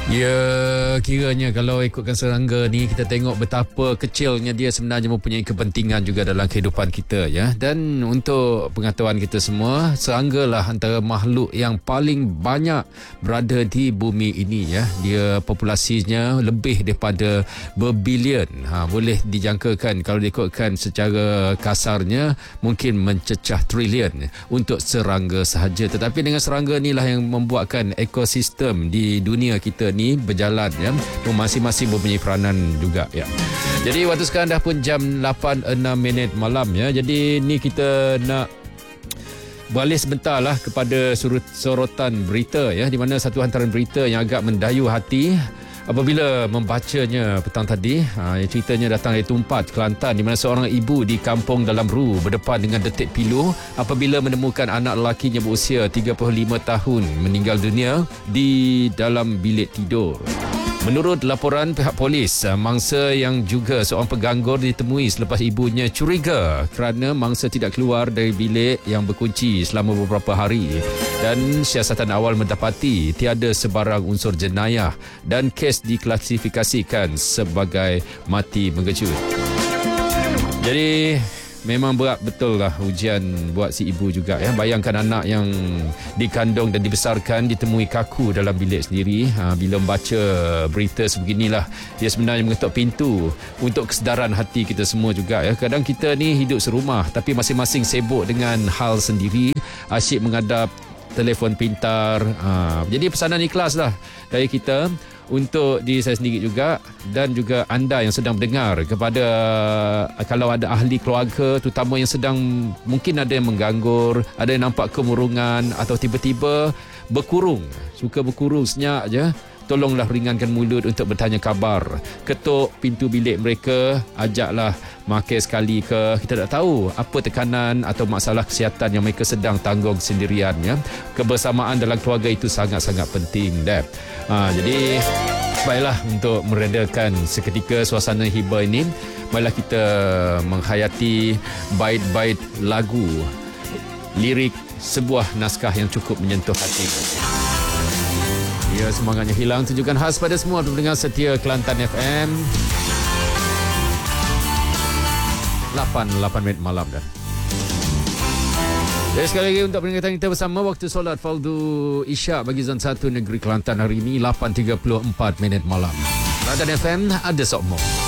Ya, kiranya kalau ikutkan serangga ni, kita tengok betapa kecilnya dia sebenarnya mempunyai kepentingan juga dalam kehidupan kita, ya. Dan untuk pengetahuan kita semua, serangga lah antara makhluk yang paling banyak berada di bumi ini, ya. Dia populasinya lebih daripada berbilion. Boleh dijangkakan kalau diikutkan secara kasarnya mungkin mencecah trilion untuk serangga sahaja. Tetapi dengan serangga inilah yang membuatkan ekosistem di dunia kita ni berjalan, ya. Masing-masing mempunyai peranan juga, ya. Jadi waktu sekarang dah pun jam 8.06 malam, ya. Jadi ni kita nak beralih sebentar lah kepada sorotan berita, ya, di mana satu hantaran berita yang agak mendayu hati apabila membacanya petang tadi. Ceritanya datang dari Tumpat, Kelantan, di mana seorang ibu di kampung Dalam Ru berdepan dengan detik pilu apabila menemukan anak lelakinya berusia 35 tahun meninggal dunia di dalam bilik tidur. Menurut laporan pihak polis, mangsa yang juga seorang penganggur ditemui selepas ibunya curiga kerana mangsa tidak keluar dari bilik yang berkunci selama beberapa hari, dan siasatan awal mendapati tiada sebarang unsur jenayah dan kes diklasifikasikan sebagai mati mengejut. Jadi memang berat betul lah ujian buat si ibu juga, ya. Bayangkan anak yang dikandung dan dibesarkan ditemui kaku dalam bilik sendiri. Bila membaca berita sebeginilah, dia sebenarnya mengetuk pintu untuk kesedaran hati kita semua juga, ya. Kadang kita ni hidup serumah tapi masing-masing sibuk dengan hal sendiri, asyik menghadap telefon pintar. Jadi pesanan ikhlas lah dari kita untuk diri saya sendiri juga dan juga anda yang sedang mendengar, kepada kalau ada ahli keluarga terutama yang sedang, mungkin ada yang mengganggur, ada yang nampak kemurungan atau tiba-tiba suka berkurung senyap je, tolonglah ringankan mulut untuk bertanya khabar. Ketuk pintu bilik mereka, ajaklah makan sekali ke. Kita tak tahu apa tekanan atau masalah kesihatan yang mereka sedang tanggung sendirian, ya. Kebersamaan dalam keluarga itu sangat-sangat penting, dah. Jadi baiklah, untuk meredakan seketika suasana hibah ini, baiklah kita menghayati bait-bait lagu, lirik sebuah naskah yang cukup menyentuh hati. Ya, semangatnya hilang. Tunjukkan khas pada semua pendengar setia Kelantan FM. 8 minit malam dah. Jadi sekali lagi untuk peringatan kita bersama waktu solat Fardu Isyak bagi Zon 1 Negeri Kelantan hari ini 8.34 minit malam. Kelantan FM ada sokmo.